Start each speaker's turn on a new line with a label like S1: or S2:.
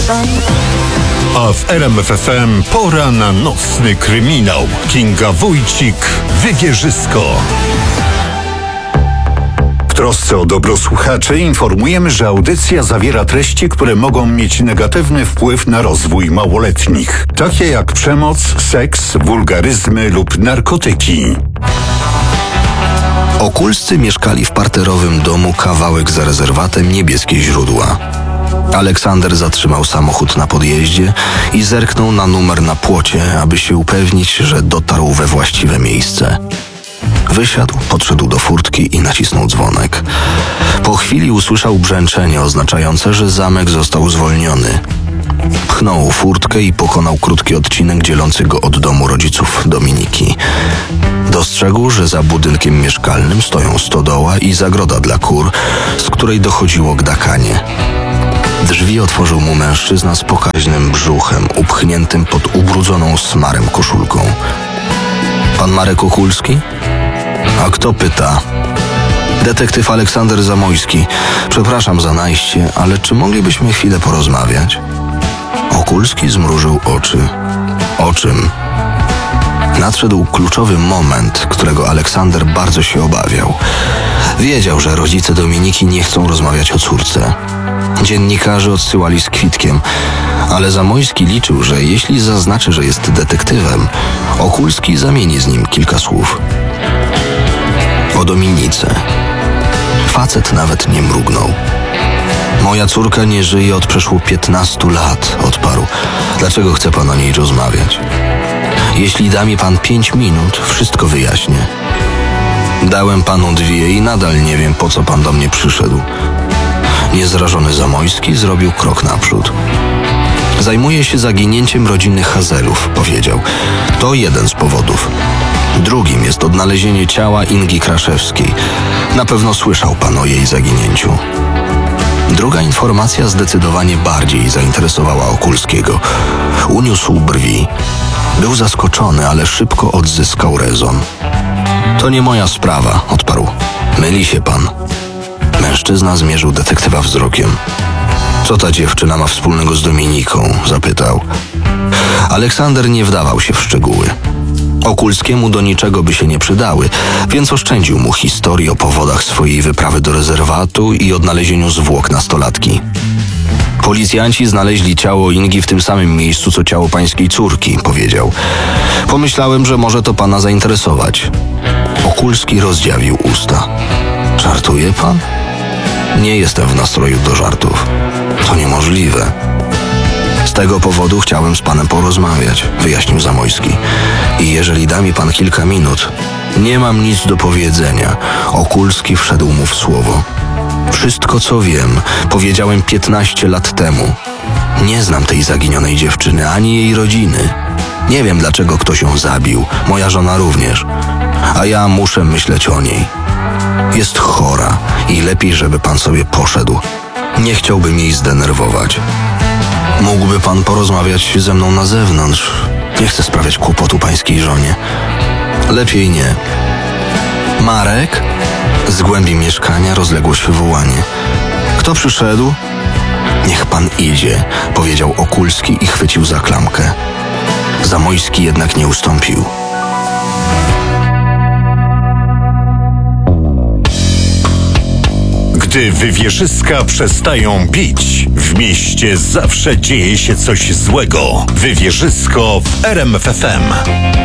S1: A w RMF FM pora na nocny kryminał. Kinga Wójcik, Wywierzysko. W trosce o dobro słuchaczy informujemy, że audycja zawiera treści, które mogą mieć negatywny wpływ na rozwój małoletnich, takie jak przemoc, seks, wulgaryzmy lub narkotyki.
S2: Okulscy mieszkali w parterowym domu kawałek za rezerwatem Niebieskie Źródła. Aleksander zatrzymał samochód na podjeździe i zerknął na numer na płocie, aby się upewnić, że dotarł we właściwe miejsce. Wysiadł, podszedł do furtki i nacisnął dzwonek. Po chwili usłyszał brzęczenie oznaczające, że zamek został zwolniony. Pchnął furtkę i pokonał krótki odcinek dzielący go od domu rodziców Dominiki. Dostrzegł, że za budynkiem mieszkalnym stoją stodoła i zagroda dla kur, z której dochodziło gdakanie. Drzwi otworzył mu mężczyzna z pokaźnym brzuchem, upchniętym pod ubrudzoną smarem koszulką. Pan Marek Okulski? A kto pyta? Detektyw Aleksander Zamojski. Przepraszam za najście, ale czy moglibyśmy chwilę porozmawiać? Okulski zmrużył oczy. O czym? Nadszedł kluczowy moment, którego Aleksander bardzo się obawiał. Wiedział, że rodzice Dominiki nie chcą rozmawiać o córce. Dziennikarze odsyłali z kwitkiem, ale Zamojski liczył, że jeśli zaznaczy, że jest detektywem, Okulski zamieni z nim kilka słów. O Dominice. Facet nawet nie mrugnął. Moja córka nie żyje od przeszło 15 lat, odparł. Dlaczego chce pan o niej rozmawiać? Jeśli da mi pan 5 minut, wszystko wyjaśnię. Dałem panu 2 i nadal nie wiem, po co pan do mnie przyszedł. Niezrażony Zamojski zrobił krok naprzód. Zajmuję się zaginięciem rodziny Hazelów, powiedział. To jeden z powodów. Drugim jest odnalezienie ciała Ingi Kraszewskiej. Na pewno słyszał pan o jej zaginięciu. Druga informacja zdecydowanie bardziej zainteresowała Okulskiego. Uniósł brwi. Był zaskoczony, ale szybko odzyskał rezon. To nie moja sprawa, odparł. Myli się pan. Mężczyzna zmierzył detektywa wzrokiem. Co ta dziewczyna ma wspólnego z Dominiką? Zapytał. Aleksander nie wdawał się w szczegóły. Okulskiemu do niczego by się nie przydały, więc oszczędził mu historii o powodach swojej wyprawy do rezerwatu i odnalezieniu zwłok nastolatki. Policjanci znaleźli ciało Ingi w tym samym miejscu, co ciało pańskiej córki, powiedział. Pomyślałem, że może to pana zainteresować. Okulski rozdziawił usta. Żartuje pan? Nie jestem w nastroju do żartów. To niemożliwe. Z tego powodu chciałem z panem porozmawiać, wyjaśnił Zamojski. I jeżeli da mi pan kilka minut, nie mam nic do powiedzenia. Okulski wszedł mu w słowo. Wszystko, co wiem, powiedziałem 15 lat temu. Nie znam tej zaginionej dziewczyny, ani jej rodziny. Nie wiem, dlaczego ktoś ją zabił, moja żona również. A ja muszę myśleć o niej. Jest chora i lepiej, żeby pan sobie poszedł. Nie chciałbym jej zdenerwować. Mógłby pan porozmawiać ze mną na zewnątrz. Nie chcę sprawiać kłopotu pańskiej żonie. Lepiej nie. Marek? Z głębi mieszkania rozległo się wołanie. Kto przyszedł? Niech pan idzie, powiedział Okulski i chwycił za klamkę. Zamojski jednak nie ustąpił.
S1: Gdy wywierzyska przestają bić, w mieście zawsze dzieje się coś złego. Wywierzysko w RMF FM.